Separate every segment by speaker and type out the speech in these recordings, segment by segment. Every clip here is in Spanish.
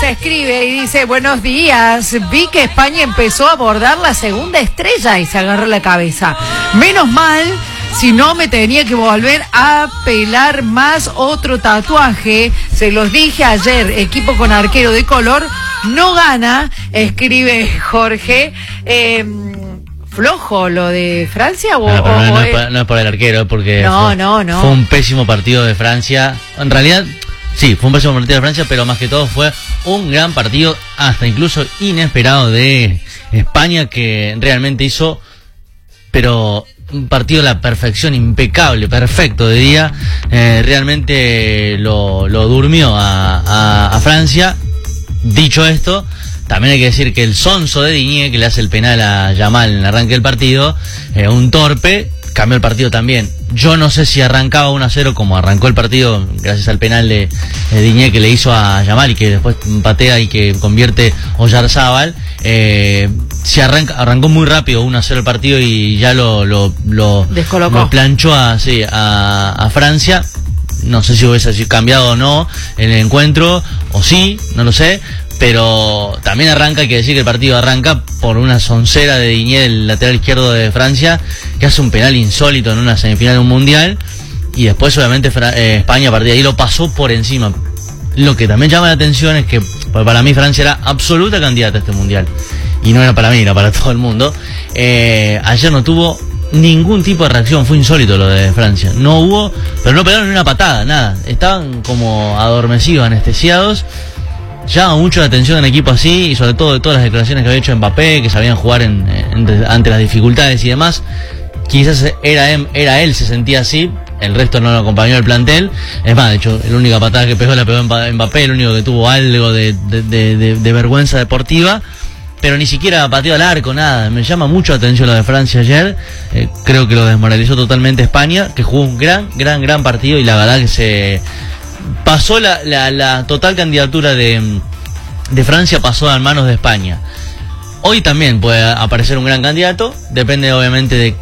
Speaker 1: escribe y dice: buenos días, vi que España empezó a abordar la segunda estrella y se agarró la cabeza. Menos mal, si no me tenía que volver a pelar más otro tatuaje. Se los dije ayer, equipo con arquero de color no gana, escribe Jorge. ¿Flojo lo de Francia?
Speaker 2: No es por el arquero, porque
Speaker 1: no.
Speaker 2: Fue un pésimo partido de Francia. En realidad, sí, fue un pésimo partido de Francia, pero más que todo fue un gran partido, hasta incluso inesperado, de España, que realmente hizo, pero un partido a la perfección, impecable, perfecto de día. Realmente lo durmió a Francia. Dicho esto, también hay que decir que el sonso de Digne, que le hace el penal a Yamal en el arranque del partido, un torpe, cambió el partido también. Yo no sé si arrancaba 1-0 como arrancó el partido, gracias al penal de Digne que le hizo a Yamal y que después patea y que convierte Oyarzábal. Si arrancó muy rápido 1-0 el partido y ya lo
Speaker 1: descolocó,
Speaker 2: lo planchó a Francia. No sé si hubiese cambiado o no el encuentro, o sí, no lo sé. Pero también hay que decir que el partido arranca por una soncera de Digne, el lateral izquierdo de Francia, que hace un penal insólito en una semifinal de un mundial, y después obviamente España a partir de ahí lo pasó por encima. Lo que también llama la atención es que para mí Francia era absoluta candidata a este mundial, y no era para mí, era para todo el mundo. Ayer no tuvo ningún tipo de reacción, fue insólito lo de Francia. No hubo, pero no pegaron ni una patada, nada. Estaban como adormecidos, anestesiados. Llama mucho la atención en equipo así, y sobre todo de todas las declaraciones que había hecho Mbappé, que sabían jugar ante las dificultades y demás. Quizás era él, se sentía así, el resto no lo acompañó el plantel. Es más, de hecho, la única patada que pegó la pegó Mbappé, el único que tuvo algo de vergüenza deportiva, pero ni siquiera pateó al arco, nada. Me llama mucho la atención lo de Francia ayer. Creo que lo desmoralizó totalmente España, que jugó un gran partido, y la verdad que se pasó la total candidatura de Francia, pasó a manos de España. Hoy también puede aparecer un gran candidato, depende obviamente de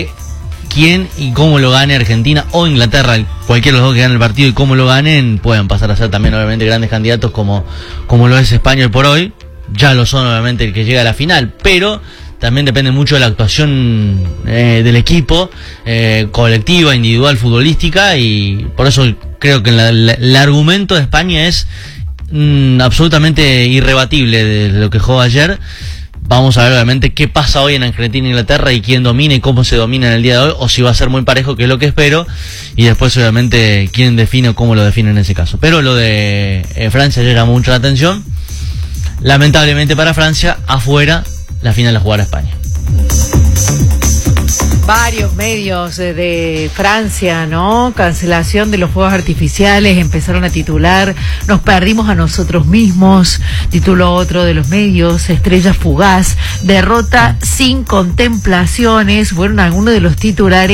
Speaker 2: quién y cómo lo gane Argentina o Inglaterra. Cualquiera de los dos que gane el partido y cómo lo ganen, pueden pasar a ser también obviamente grandes candidatos como lo es España hoy por hoy. Ya lo son obviamente el que llega a la final, pero también depende mucho de la actuación del equipo, colectiva, individual, futbolística, y por eso creo que el argumento de España es absolutamente irrebatible de lo que jugó ayer. Vamos a ver obviamente qué pasa hoy en Argentina e Inglaterra, y quién domina y cómo se domina en el día de hoy, o si va a ser muy parejo, que es lo que espero, y después obviamente quién define o cómo lo define en ese caso. Pero lo de Francia ayer llamó mucho la atención. Lamentablemente para Francia, afuera, la final la jugará España.
Speaker 1: Varios medios de Francia, ¿no? Cancelación de los fuegos artificiales, empezaron a titular: nos perdimos a nosotros mismos. Tituló otro de los medios: estrella fugaz, derrota sin contemplaciones. Fueron algunos de los titulares